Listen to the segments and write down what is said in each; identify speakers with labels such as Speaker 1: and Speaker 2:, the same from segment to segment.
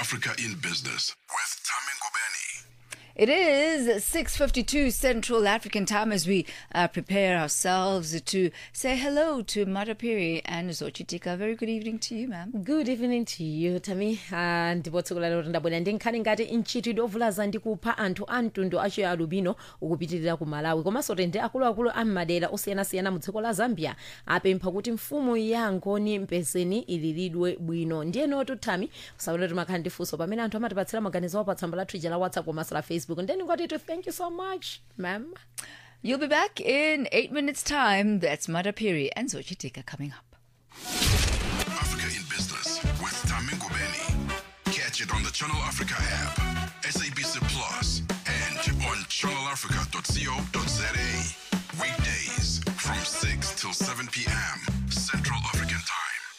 Speaker 1: Africa in Business with Tami Ngubeni.
Speaker 2: It is 6:52 Central African time as we prepare ourselves to say hello to Madapiri and Zochitika. Very good evening to you, ma'am.
Speaker 3: Good evening to you, Tami. And ndibotsokola lero ndabwera ndinkani ngati inchitidwe ovulaza ndi kupha anthu amtundu acho alubino ukupitirira ku Malawi komanso tende akuluakulu ammadera osiyanasiyana mu dziko la Zambia apempha kuti mfumu ya Ngoni mpezeni iliridwe bwino. Ndiyeno Tami usaona timakhala ndi funso pamene anthu amatipatsira maganizo awo pa tsamba la Twitter la WhatsApp komanso la Facebook. And then you got to thank you so much, ma'am.
Speaker 2: You'll be back in 8 minutes' time. That's Madapiri and Zochitika coming up.
Speaker 1: Africa in Business with Tami Ngubeni. Catch it on the Channel Africa app, SABC Plus, and on channelafrica.co.za. Weekdays from 6 till 7 p.m. Central African Time.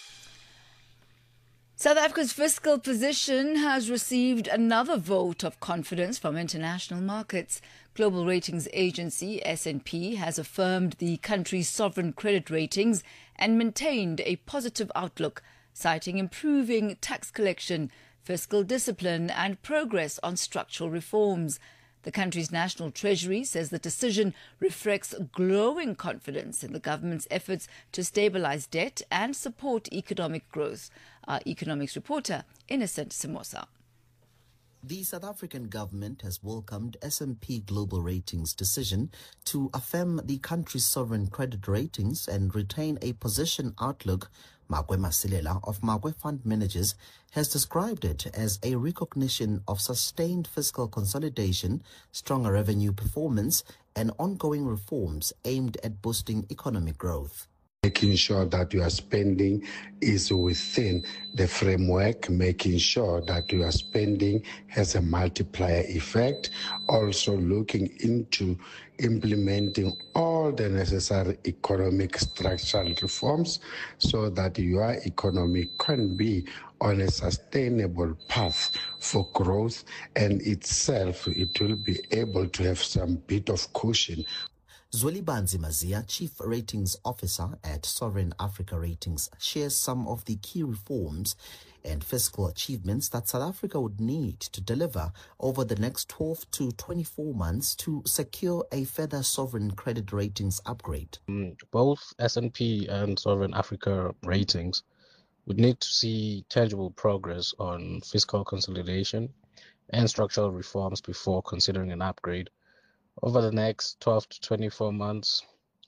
Speaker 2: South Africa's fiscal position has received another vote of confidence from international markets. Global ratings agency S&P has affirmed the country's sovereign credit ratings and maintained a positive outlook, citing improving tax collection, fiscal discipline and progress on structural reforms. The country's national treasury says the decision reflects growing confidence in the government's efforts to stabilize debt and support economic growth. Our economics reporter, Innocent Simosa.
Speaker 4: The South African government has welcomed S&P Global Ratings' decision to affirm the country's sovereign credit ratings and retain a position outlook. Magwe Masilela of Magwe Fund Managers has described it as a recognition of sustained fiscal consolidation, stronger revenue performance, and ongoing reforms aimed at boosting economic growth.
Speaker 5: Making sure that your spending is within the framework, making sure that your spending has a multiplier effect, also looking into implementing all the necessary economic structural reforms so that your economy can be on a sustainable path for growth, and itself it will be able to have some bit of cushion.
Speaker 4: Zwelibanzi Mazia, Chief Ratings Officer at Sovereign Africa Ratings, shares some of the key reforms and fiscal achievements that South Africa would need to deliver over the next 12 to 24 months to secure a further sovereign credit ratings upgrade.
Speaker 6: Both S&P and Sovereign Africa Ratings would need to see tangible progress on fiscal consolidation and structural reforms before considering an upgrade. Over the next 12 to 24 months,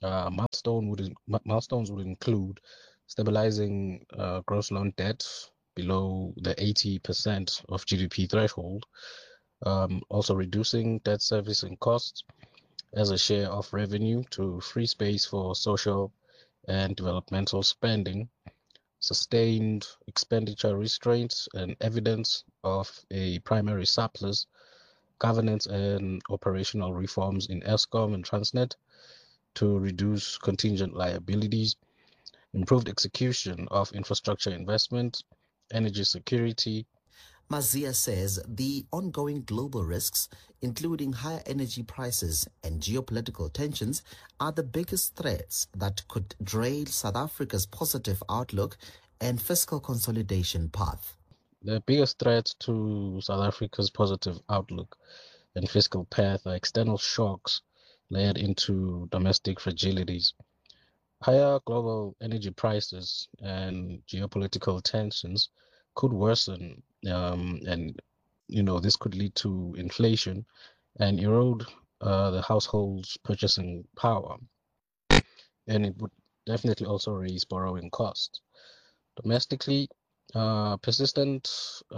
Speaker 6: milestones would include stabilizing gross loan debt below the 80% of GDP threshold, also reducing debt servicing costs as a share of revenue to free space for social and developmental spending, sustained expenditure restraints and evidence of a primary surplus, governance and operational reforms in Eskom and Transnet to reduce contingent liabilities, improved execution of infrastructure investment, energy security.
Speaker 4: Mazia says the ongoing global risks, including higher energy prices and geopolitical tensions, are the biggest threats that could derail South Africa's positive outlook and fiscal consolidation path.
Speaker 6: The biggest threats to South Africa's positive outlook and fiscal path are external shocks layered into domestic fragilities. Higher global energy prices and geopolitical tensions could worsen, and this could lead to inflation and erode the household's purchasing power. And it would definitely also raise borrowing costs. Domestically, persistent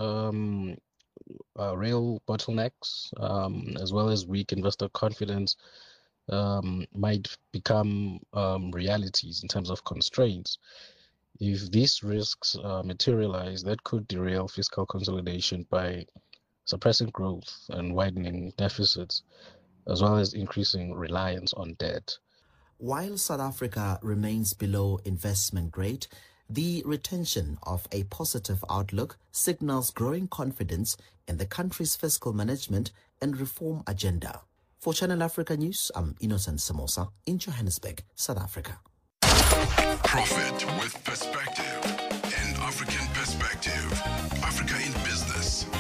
Speaker 6: rail bottlenecks, as well as weak investor confidence, might become realities in terms of constraints. If these risks materialize, that could derail fiscal consolidation by suppressing growth and widening deficits, as well as increasing reliance on debt.
Speaker 4: While South Africa remains below investment grade, the retention of a positive outlook signals growing confidence in the country's fiscal management and reform agenda. For Channel Africa News, I'm Innocent Simosa in Johannesburg, South Africa.
Speaker 1: Profit with perspective and African perspective. Africa in Business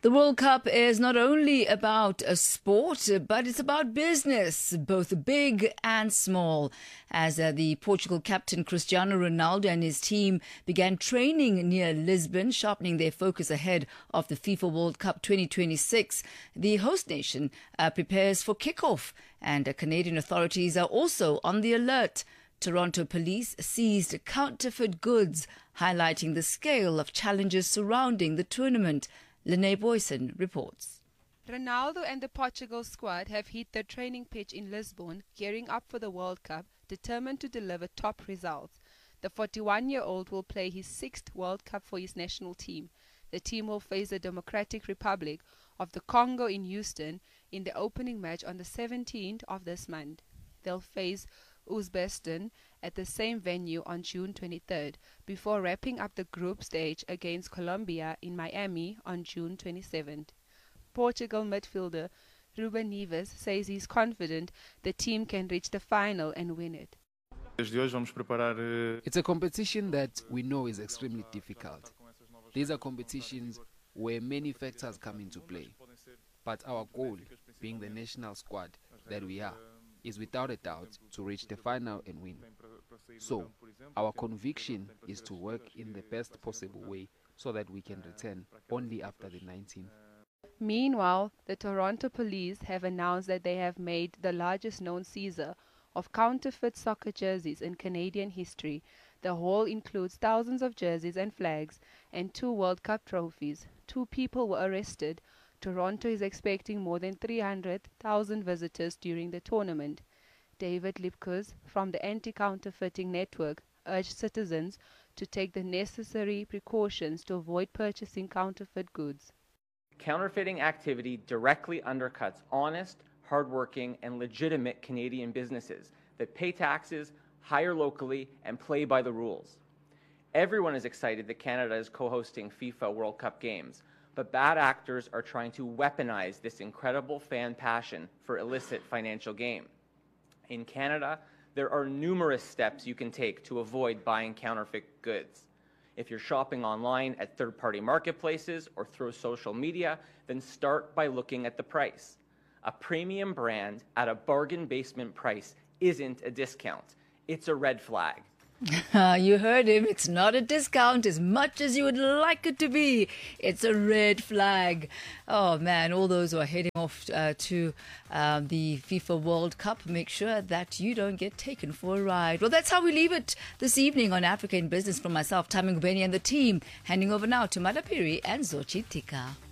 Speaker 2: The World Cup is not only about a sport, but it's about business, both big and small. As the Portugal captain Cristiano Ronaldo and his team began training near Lisbon, sharpening their focus ahead of the FIFA World Cup 2026, the host nation prepares for kickoff, and Canadian authorities are also on the alert. Toronto police seized counterfeit goods, highlighting the scale of challenges surrounding the tournament. Lene Boyson reports.
Speaker 7: Ronaldo and the Portugal squad have hit their training pitch in Lisbon, gearing up for the World Cup, determined to deliver top results. The 41-year-old will play his 6th World Cup for his national team. The team will face the Democratic Republic of the Congo in Houston in the opening match on the 17th of this month. They'll face Uzbekistan at the same venue on June 23rd, before wrapping up the group stage against Colombia in Miami on June 27th. Portugal midfielder Ruben Neves says he's confident the team can reach the final and win it.
Speaker 8: It's a competition that we know is extremely difficult. These are competitions where many factors come into play. But our goal, being the national squad that we are, is without a doubt to reach the final and win. So, our conviction is to work in the best possible way so that we can return only after the 19th.
Speaker 7: Meanwhile, the Toronto police have announced that they have made the largest known seizure of counterfeit soccer jerseys in Canadian history. The haul includes thousands of jerseys and flags and 2 World Cup trophies. 2 people were arrested. Toronto is expecting more than 300,000 visitors during the tournament. David Lipkos from the Anti-Counterfeiting Network urged citizens to take the necessary precautions to avoid purchasing counterfeit goods.
Speaker 9: Counterfeiting activity directly undercuts honest, hardworking, and legitimate Canadian businesses that pay taxes, hire locally, and play by the rules. Everyone is excited that Canada is co-hosting FIFA World Cup games, but bad actors are trying to weaponize this incredible fan passion for illicit financial gain. In Canada, there are numerous steps you can take to avoid buying counterfeit goods. If you're shopping online at third-party marketplaces or through social media, then start by looking at the price. A premium brand at a bargain basement price isn't a discount. It's a red flag.
Speaker 2: You heard him. It's not a discount as much as you would like it to be. It's a red flag. Oh, man, all those who are heading off to the FIFA World Cup, make sure that you don't get taken for a ride. Well, that's how we leave it this evening on Africa in Business from myself, Tami Ngubeni, and the team. Handing over now to Madapiri and Zochi Tika.